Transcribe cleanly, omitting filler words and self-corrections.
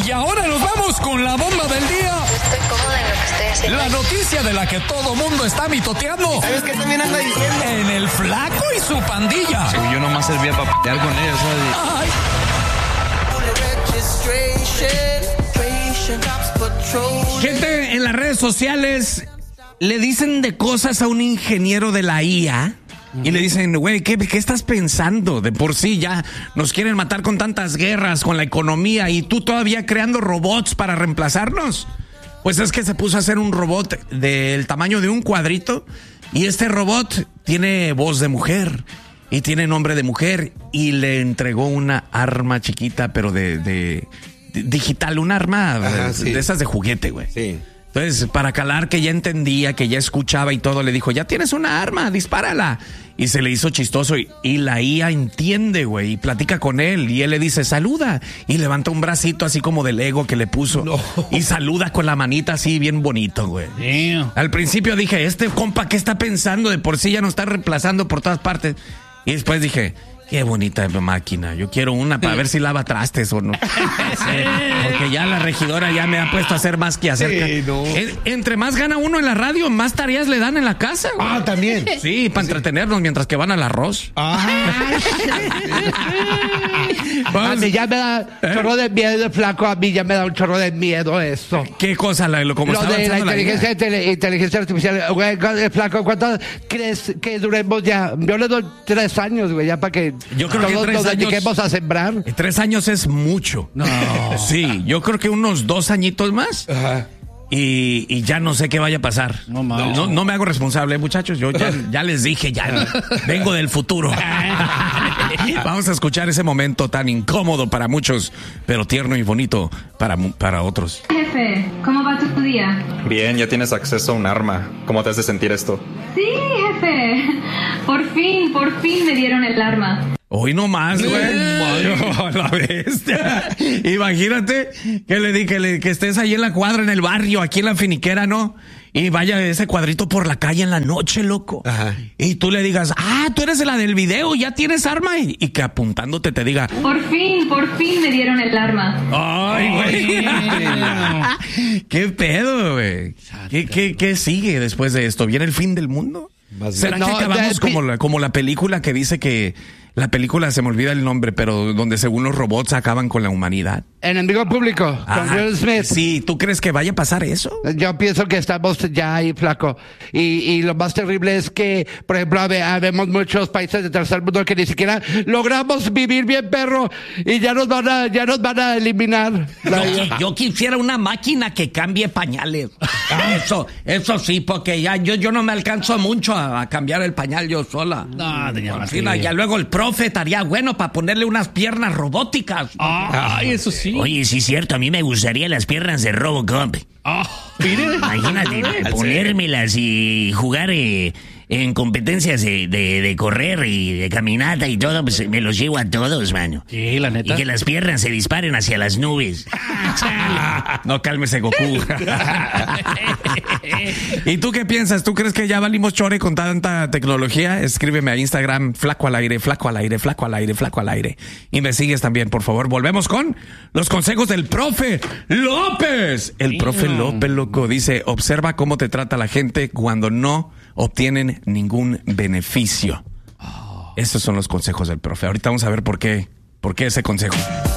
Y ahora nos vamos con la bomba del día. Estoy cómoda en lo que estoy haciendo. La noticia de la que todo mundo está mitoteando. ¿Sabes qué también anda diciendo? En el Flaco y su pandilla. Sí, yo nomás servía para p***ar con ellos, ¿sabes? Ay. Gente en las redes sociales le dicen de cosas a un ingeniero de la IA y le dicen, güey, ¿qué estás pensando? De por sí ya nos quieren matar con tantas guerras, con la economía, y tú todavía creando robots para reemplazarnos. Pues es que se puso a hacer un robot del tamaño de un cuadrito, y este robot tiene voz de mujer y tiene nombre de mujer, y le entregó una arma chiquita, pero de digital, un arma. Ajá, sí. De esas de juguete, güey. Sí. Entonces, para calar que ya entendía, que ya escuchaba y todo, le dijo, ya tienes una arma, dispárala. Y se le hizo chistoso y la IA entiende, güey, y platica con él. Y él le dice, saluda. Y levanta un bracito así como de Lego que le puso. No. Y saluda con la manita así bien bonito, güey. Damn. Al principio dije, este compa, ¿qué está pensando? De por sí ya nos está reemplazando por todas partes. Y después dije, qué bonita máquina. Yo quiero una para ver si lava trastes o no. Sí, porque ya la regidora ya me ha puesto a hacer más que hacer. Sí, no. Entre más gana uno en la radio, más tareas le dan en la casa, güey. Ah, también. Sí, para entretenernos mientras que van al arroz. A mí ya me da un chorro de miedo, Flaco. A mí ya me da un chorro de miedo eso. ¿Qué cosa? Como lo de la inteligencia artificial. Güey, Flaco, ¿cuánto crees que duremos ya? Yo le doy 3 años, güey, ya para que yo creo todos que nos dediquemos a sembrar. 3 años es mucho. No. Sí, yo creo que unos 2 añitos más. Ajá. Y ya no sé qué vaya a pasar. No me hago responsable, muchachos. Yo ya les dije, ya vengo del futuro. Vamos a escuchar ese momento tan incómodo para muchos, pero tierno y bonito para otros. Jefe, ¿cómo va tu día? Bien, ya tienes acceso a un arma. ¿Cómo te hace sentir esto? Sí, jefe. Por fin me dieron el arma. Hoy no más, güey. La bestia. Imagínate que le dije que estés ahí en la cuadra, en el barrio, aquí en la finiquera, ¿no? Y vaya ese cuadrito por la calle en la noche, loco. Ajá. Y tú le digas, tú eres la del video, ya tienes arma. Y que apuntándote te diga, por fin me dieron el arma. Ay, güey. ¿Qué pedo, güey? ¿Qué sigue después de esto? ¿Viene el fin del mundo? ¿Será que acabamos como la película que dice que... La película, se me olvida el nombre, pero donde según los robots acaban con la humanidad? Enemigo público, con Will Smith. Sí, ¿tú crees que vaya a pasar eso? Yo pienso que estamos ya ahí, Flaco. Y lo más terrible es que, por ejemplo, habemos muchos países de tercer mundo que ni siquiera logramos vivir bien, perro, y ya nos van a eliminar. Yo quisiera una máquina que cambie pañales. Eso sí, porque ya yo no me alcanzo mucho a cambiar el pañal yo sola. Ya luego el profe estaría bueno para ponerle unas piernas robóticas. Ay, eso sí. Oye, sí es cierto, a mí me gustaría las piernas de Robocop. Imagínate, ponérmelas y jugar en competencias de correr y de caminata y todo, pues me los llevo a todos, mano. Sí, la neta. Y que las piernas se disparen hacia las nubes. No, cálmese, Goku. ¿Y tú qué piensas? ¿Tú crees que ya valimos chore con tanta tecnología? Escríbeme a Instagram, flaco al aire, flaco al aire, flaco al aire, flaco al aire. Y me sigues también, por favor. Volvemos con los consejos del profe López. El profe López, loco, dice, observa cómo te trata la gente cuando no obtienen ningún beneficio. Esos son los consejos del profe. Ahorita vamos a ver por qué ese consejo.